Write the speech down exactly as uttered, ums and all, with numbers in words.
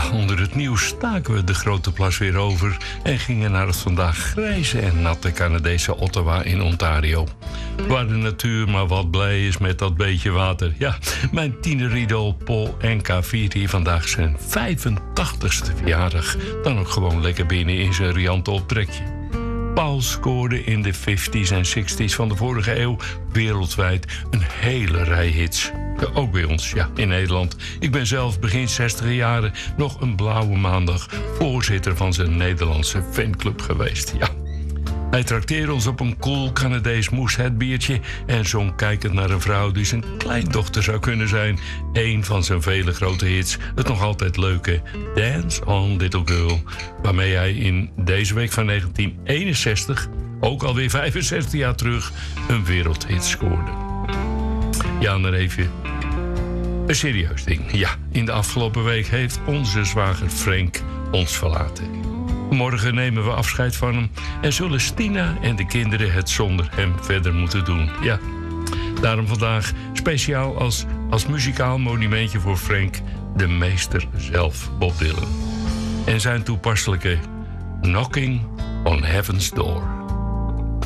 onder het nieuws staken we de Grote Plas weer over en gingen naar het vandaag grijze en natte Canadese Ottawa in Ontario. Waar de natuur maar wat blij is met dat beetje water. Ja, mijn tieneridool Paul Anka viert hier vandaag zijn vijfentachtigste verjaardag. Dan ook gewoon lekker binnen in zijn riante optrekje. Paul scoorde in de vijftiger en zestigers van de vorige eeuw wereldwijd een hele rij hits. Ook bij ons, ja, in Nederland. Ik ben zelf begin zestiger jaren nog een blauwe maandag voorzitter van zijn Nederlandse fanclub geweest. Ja. Hij trakteerde ons op een cool Canadees moeshetbiertje en zong kijkend naar een vrouw die zijn kleindochter zou kunnen zijn. Een van zijn vele grote hits, het nog altijd leuke Dance on Little Girl, waarmee hij in deze week van negentien eenenzestig, ook alweer vijfenzestig jaar terug, een wereldhit scoorde. Ja, en dan even een serieus ding. Ja, in de afgelopen week heeft onze zwager Frank ons verlaten. Morgen nemen we afscheid van hem en zullen Stina en de kinderen het zonder hem verder moeten doen. Ja, daarom vandaag speciaal als, als muzikaal monumentje voor Frank, de meester zelf, Bob Dylan. En zijn toepasselijke Knocking on Heaven's Door.